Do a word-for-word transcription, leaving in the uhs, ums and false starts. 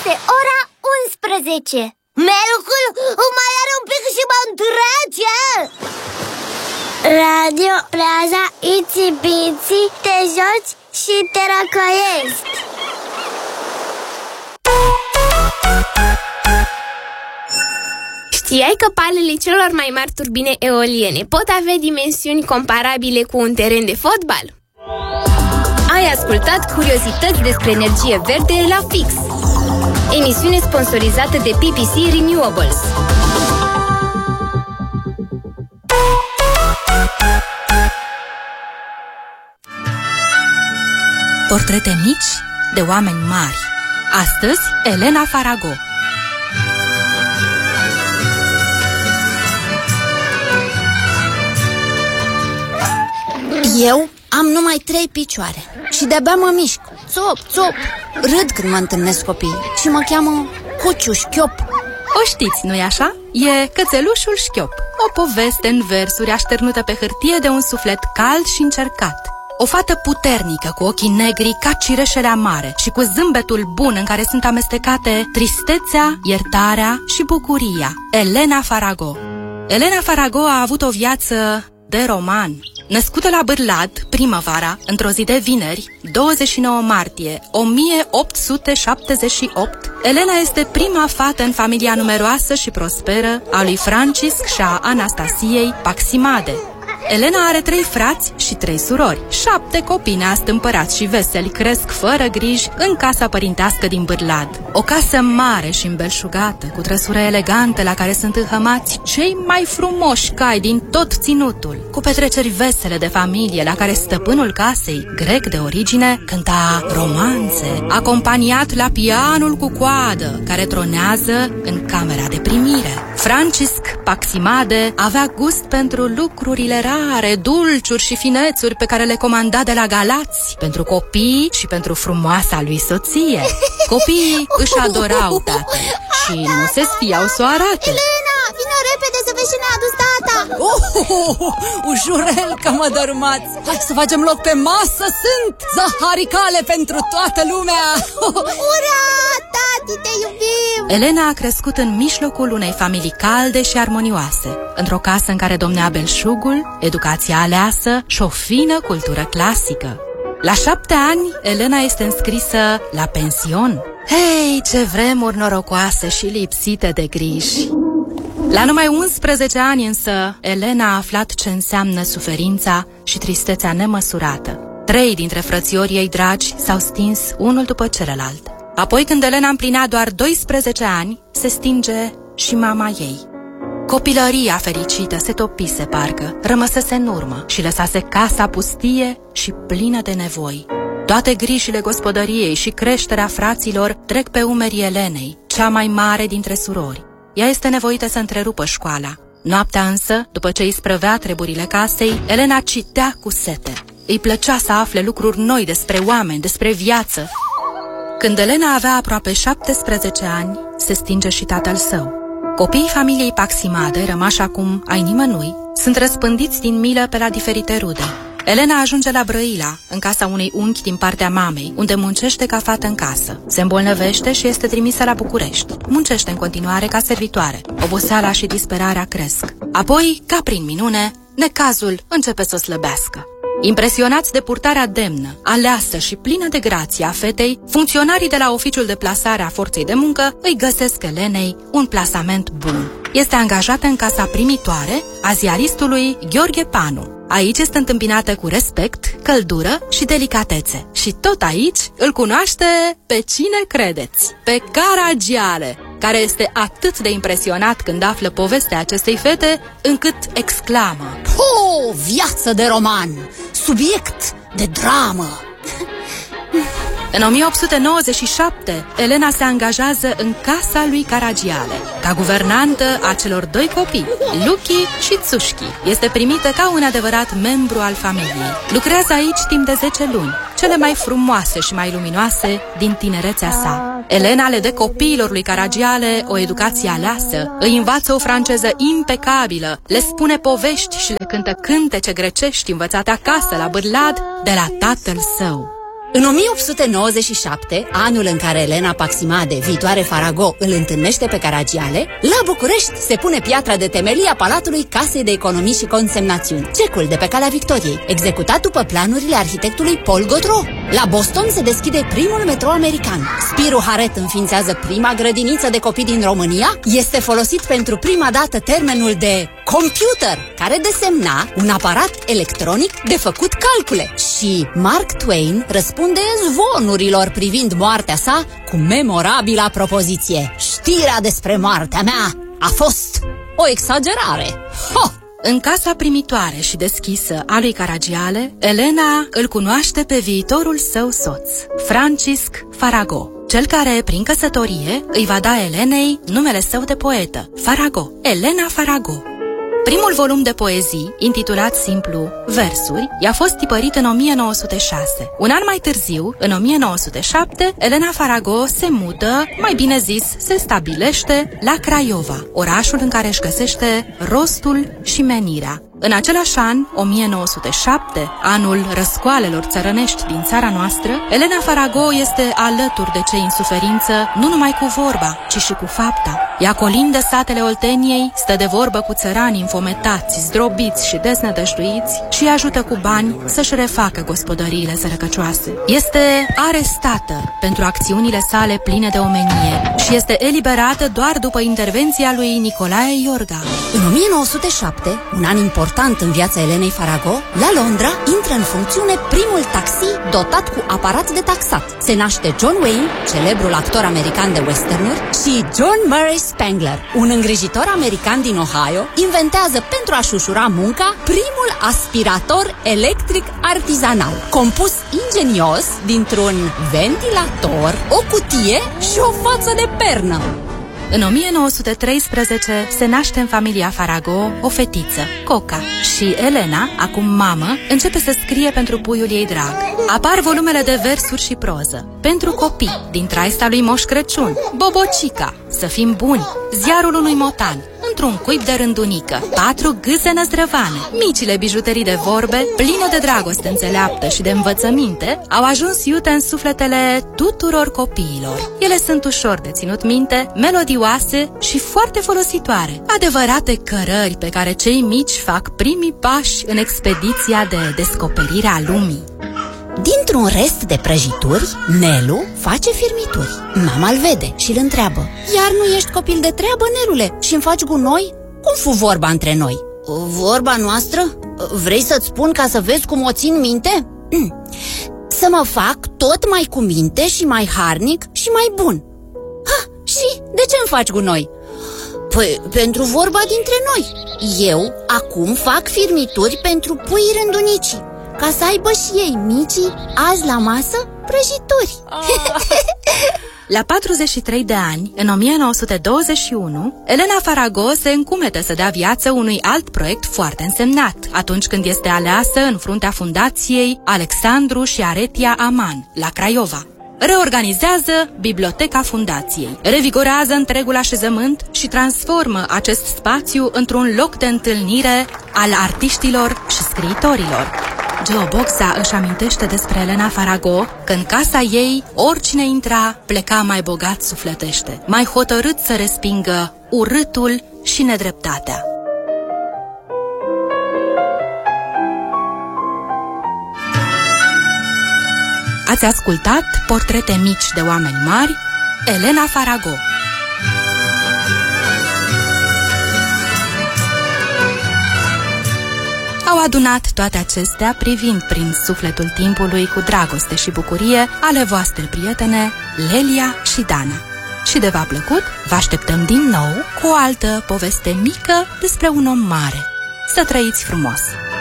Este ora unsprezece. Merucul mai are un pic și mă întrece. Radio Plaza Itsy Bitsy, te joci și te răcăiești. Știai că palele celor mai mari turbine eoliene pot avea dimensiuni comparabile cu un teren de fotbal? Ai ascultat curiozități despre energie verde la Fix, emisiune sponsorizată de P P C Renewables. Portrete mici de oameni mari. Astăzi, Elena Farago. Eu am numai trei picioare și de-abia mă mișc. Țop, țop. Râd când mă întâlnesc copii și mă cheamă Cuciu Șchiop. O știți, nu-i așa? E Cățelușul Șchiop, o poveste în versuri așternută pe hârtie de un suflet cald și încercat. O fată puternică cu ochii negri ca cireșele amare și cu zâmbetul bun în care sunt amestecate tristețea, iertarea și bucuria. Elena Farago. Elena Farago a avut o viață de roman. Născută la Bârlad, primăvara, într-o zi de vineri, douăzeci și nouă martie o mie opt sute șaptezeci și opt, Elena este prima fată în familia numeroasă și prosperă a lui Francisc și a Anastasiei Paximade. Elena are trei frați și trei surori. Șapte copii neastâmpărați și veseli cresc fără griji în casa părintească din Bârlad. O casă mare și îmbelșugată, cu trăsură elegante la care sunt înhămați cei mai frumoși cai din tot ținutul, cu petreceri vesele de familie la care stăpânul casei, grec de origine, cânta romanțe, acompaniat la pianul cu coadă care tronează în camera de primire. Francisc Paximade avea gust pentru lucrurile rare, dulciuri și finețuri pe care le comanda de la Galați, pentru copii și pentru frumoasa lui soție. Copiii își adorau tatăl și nu se sfiau să o arate. Elena, vină repede să vezi ce ne-a adus tata. Oh, ușurel că mă dărâmați. Hai să facem loc pe masă, sunt zaharicale pentru toată lumea. Ura, tati, te iubim. Elena a crescut în mijlocul unei familii calde și armonioase, într-o casă în care domnea belșugul, educația aleasă și o fină cultură clasică. La șapte ani, Elena este înscrisă la pension. Hei, ce vremuri norocoase și lipsite de griji! La numai unsprezece ani însă, Elena a aflat ce înseamnă suferința și tristețea nemăsurată. Trei dintre frățiorii ei dragi s-au stins unul după celălalt. Apoi, când Elena împlinea doar doisprezece ani, se stinge și mama ei. Copilăria fericită se topise parcă, rămăsese în urmă și lăsase casa pustie și plină de nevoi. Toate grijile gospodăriei și creșterea fraților trec pe umerii Elenei, cea mai mare dintre surori. Ea este nevoită să întrerupă școala. Noaptea însă, după ce îi sprăvea treburile casei, Elena citea cu sete. Îi plăcea să afle lucruri noi despre oameni, despre viață. Când Elena avea aproape șaptesprezece ani, se stinge și tatăl său. Copiii familiei Paximade, rămași acum ai nimănui, sunt răspândiți din milă pe la diferite rude. Elena ajunge la Brăila, în casa unei unchi din partea mamei, unde muncește ca fată în casă. Se îmbolnăvește și este trimisă la București. Muncește în continuare ca servitoare. Oboseala și disperarea cresc. Apoi, ca prin minune, necazul începe să o slăbească. Impresionați de purtarea demnă, aleasă și plină de grație a fetei, funcționarii de la oficiul de plasare a forței de muncă îi găsesc Elenei un plasament bun. Este angajată în casa primitoare a ziaristului Gheorghe Panu. Aici este întâmpinată cu respect, căldură și delicatețe. Și tot aici îl cunoaște pe cine credeți? Pe Caragiale, care este atât de impresionat când află povestea acestei fete, încât exclamă: Oh, viață de roman, subiect de dramă! În o mie opt sute nouăzeci și șapte, Elena se angajează în casa lui Caragiale, ca guvernantă a celor doi copii, Luchi și Țușchi. Este primită ca un adevărat membru al familiei. Lucrează aici timp de zece luni, cele mai frumoase și mai luminoase din tinerețea sa. Elena le dă copiilor lui Caragiale o educație aleasă, îi învață o franceză impecabilă, le spune povești și le cântă cântece grecești învățate acasă la Bârlad de la tatăl său. În o mie opt sute nouăzeci și șapte, anul în care Elena Paximade, viitoare Farago, îl întâlnește pe Caragiale, la București se pune piatra de temelie a Palatului Casei de Economii și Consemnațiuni, cecul de pe Calea Victoriei, executat după planurile arhitectului Paul Gautreau. La Boston se deschide primul metrou american. Spiru Haret înființează prima grădiniță de copii din România. Este folosit pentru prima dată termenul de computer, care desemna un aparat electronic de făcut calcule. Și Mark Twain răspunde zvonurilor privind moartea sa cu memorabila propoziție: știrea despre moartea mea a fost o exagerare. Ho! În casa primitoare și deschisă a lui Caragiale, Elena îl cunoaște pe viitorul său soț, Francisc Farago, cel care, prin căsătorie, îi va da Elenei numele său de poetă, Farago, Elena Farago. Primul volum de poezii, intitulat simplu Versuri, i-a fost tipărit în o mie nouă sute șase. Un an mai târziu, în o mie nouă sute șapte, Elena Farago se mută, mai bine zis, se stabilește la Craiova, orașul în care își găsește rostul și menirea. În același an, o mie nouă sute șapte, anul răscoalelor țărănești din țara noastră, Elena Farago este alături de cei în suferință, nu numai cu vorba, ci și cu fapta. Ea colindă satele Olteniei, stă de vorbă cu țărani înfometați, zdrobiți și deznădăjduiți și îi ajută cu bani să-și refacă gospodăriile sărăcăcioase. Este arestată pentru acțiunile sale pline de omenie și este eliberată doar după intervenția lui Nicolae Iorga. În o mie nouă sute șapte, un an important în viața Elenei Farago, la Londra intră în funcțiune primul taxi dotat cu aparat de taxat. Se naște John Wayne, celebrul actor american de westernuri, și John Murray Spangler, un îngrijitor american din Ohio, inventează pentru a-și ușura munca primul aspirator electric artizanal, compus ingenios dintr-un ventilator, o cutie și o față de pernă. În o mie nouă sute treisprezece se naște în familia Farago o fetiță, Coca, și Elena, acum mamă, începe să scrie pentru puiul ei drag. Apar volumele de versuri și proză, pentru copii, din traista lui Moș Crăciun, Bobocica, Să fim buni, Ziarul unui motan, Într-un cuib de rândunică, Patru gâse năzdrăvane. Micile bijuterii de vorbe, pline de dragoste înțeleaptă și de învățăminte, au ajuns iute în sufletele tuturor copiilor. Ele sunt ușor de ținut minte, melodioase și foarte folositoare, adevărate cărări pe care cei mici fac primii pași în expediția de descoperire a lumii. Dintr-un rest de prăjituri, Nelu face firmituri. Mama îl vede și îl întreabă: iar nu ești copil de treabă, Nelule, și-mi faci gunoi? Cum fu vorba între noi? Vorba noastră? Vrei să-ți spun ca să vezi cum o țin minte? Să mă fac tot mai cu minte și mai harnic și mai bun. Ha, și de ce îmi faci gunoi? Păi, pentru vorba dintre noi. Eu acum fac firmituri pentru puii rândunicii, ca să aibă și ei, micii, azi la masă, prăjituri. La patruzeci și trei de ani, în o mie nouă sute douăzeci și unu, Elena Farago se încumetă să dea viață unui alt proiect foarte însemnat, atunci când este aleasă în fruntea fundației Alexandru și Aretia Aman, la Craiova. Reorganizează biblioteca fundației, revigorează întregul așezământ și transformă acest spațiu într-un loc de întâlnire al artiștilor și scriitorilor. Geo Boxa își amintește despre Elena Farago că în casa ei oricine intra pleca mai bogat sufletește, mai hotărât să respingă urâtul și nedreptatea. Ați ascultat Portrete mici de oameni mari, Elena Farago. Au adunat toate acestea privind prin sufletul timpului cu dragoste și bucurie ale voastre prietene Lelia și Dana. Și de v-a plăcut, vă așteptăm din nou cu o altă poveste mică despre un om mare. Să trăiți frumos!